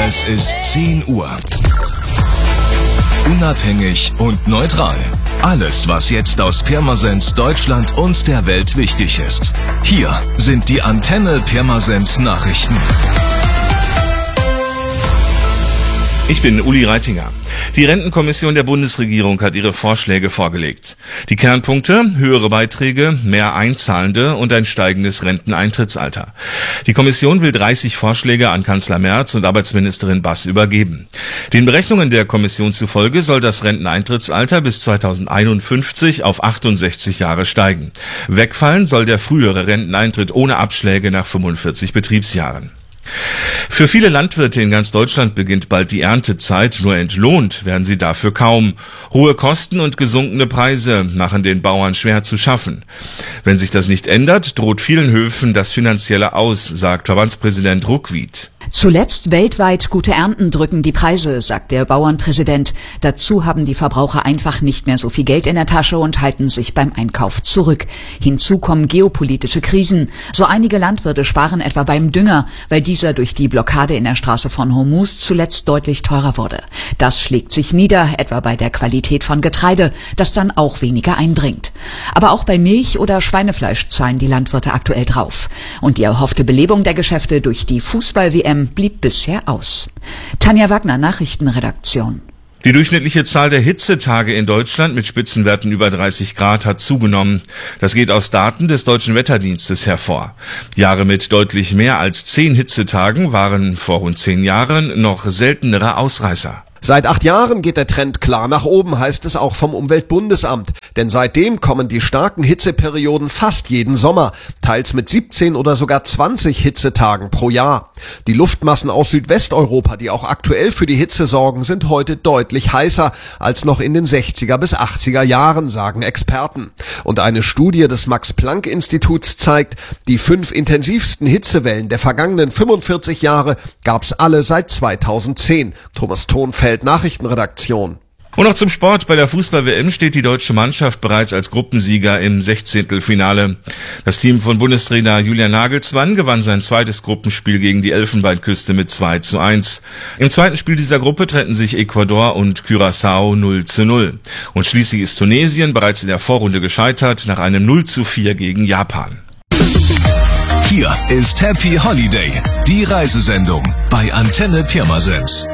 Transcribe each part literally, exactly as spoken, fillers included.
Es ist zehn Uhr. Unabhängig und neutral. Alles, was jetzt aus Pirmasens, Deutschland und der Welt wichtig ist. Hier sind die Antenne Pirmasens Nachrichten. Ich bin Uli Reitinger. Die Rentenkommission der Bundesregierung hat ihre Vorschläge vorgelegt. Die Kernpunkte: höhere Beiträge, mehr Einzahlende und ein steigendes Renteneintrittsalter. Die Kommission will dreißig Vorschläge an Kanzler Merz und Arbeitsministerin Bass übergeben. Den Berechnungen der Kommission zufolge soll das Renteneintrittsalter bis zweitausendeinundfünfzig auf achtundsechzig Jahre steigen. Wegfallen soll der frühere Renteneintritt ohne Abschläge nach fünfundvierzig Betriebsjahren. Für viele Landwirte in ganz Deutschland beginnt bald die Erntezeit, nur entlohnt werden sie dafür kaum. Hohe Kosten und gesunkene Preise machen den Bauern schwer zu schaffen. Wenn sich das nicht ändert, droht vielen Höfen das finanzielle Aus, sagt Verbandspräsident Ruckwied. Zuletzt weltweit gute Ernten drücken die Preise, sagt der Bauernpräsident. Dazu haben die Verbraucher einfach nicht mehr so viel Geld in der Tasche und halten sich beim Einkauf zurück. Hinzu kommen geopolitische Krisen. So einige Landwirte sparen etwa beim Dünger, weil dieser durch die Blockade in der Straße von Hormuz zuletzt deutlich teurer wurde. Das schlägt sich nieder, etwa bei der Qualität von Getreide, das dann auch weniger einbringt. Aber auch bei Milch oder Schweinefleisch zahlen die Landwirte aktuell drauf. Und die erhoffte Belebung der Geschäfte durch die Fußball-W M blieb bisher aus. Tanja Wagner, Nachrichtenredaktion. Die durchschnittliche Zahl der Hitzetage in Deutschland mit Spitzenwerten über dreißig Grad hat zugenommen. Das geht aus Daten des Deutschen Wetterdienstes hervor. Jahre mit deutlich mehr als zehn Hitzetagen waren vor rund zehn Jahren noch seltenere Ausreißer. Seit acht Jahren geht der Trend klar nach oben, heißt es auch vom Umweltbundesamt. Denn seitdem kommen die starken Hitzeperioden fast jeden Sommer, teils mit siebzehn oder sogar zwanzig Hitzetagen pro Jahr. Die Luftmassen aus Südwesteuropa, die auch aktuell für die Hitze sorgen, sind heute deutlich heißer als noch in den sechziger bis achtziger Jahren, sagen Experten. Und eine Studie des Max-Planck-Instituts zeigt, die fünf intensivsten Hitzewellen der vergangenen fünfundvierzig Jahre gab's alle seit zweitausendzehn. Thomas Thonfeld, Nachrichtenredaktion. Und noch zum Sport. Bei der Fußball-W M steht die deutsche Mannschaft bereits als Gruppensieger im Sechzehntelfinale. Das Team von Bundestrainer Julian Nagelsmann gewann sein zweites Gruppenspiel gegen die Elfenbeinküste mit zwei zu eins. Im zweiten Spiel dieser Gruppe trennten sich Ecuador und Curaçao null zu null. Und schließlich ist Tunesien bereits in der Vorrunde gescheitert nach einem null zu vier gegen Japan. Hier ist Happy Holiday, die Reisesendung bei Antenne Pirmasens.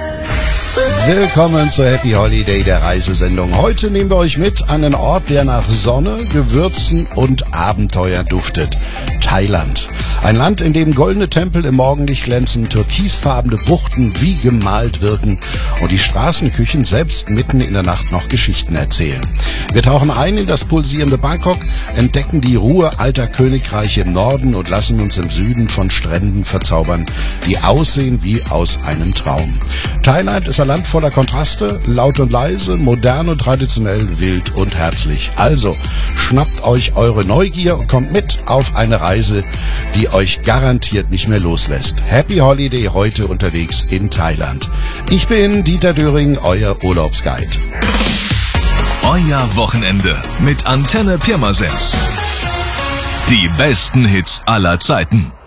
Willkommen zur Happy Holiday, der Reisesendung. Heute nehmen wir euch mit an einen Ort, der nach Sonne, Gewürzen und Abenteuer duftet. Thailand. Ein Land, in dem goldene Tempel im Morgenlicht glänzen, türkisfarbene Buchten wie gemalt wirken und die Straßenküchen selbst mitten in der Nacht noch Geschichten erzählen. Wir tauchen ein in das pulsierende Bangkok, entdecken die Ruhe alter Königreiche im Norden und lassen uns im Süden von Stränden verzaubern, die aussehen wie aus einem Traum. Thailand ist ein Land voller Kontraste, laut und leise, modern und traditionell, wild und herzlich. Also, schnappt euch eure Neugier und kommt mit auf eine Reise, die euch garantiert nicht mehr loslässt. Happy Holiday heute unterwegs in Thailand. Ich bin Dieter Döring, euer Urlaubsguide. Euer Wochenende mit Antenne Pirmasens. Die besten Hits aller Zeiten.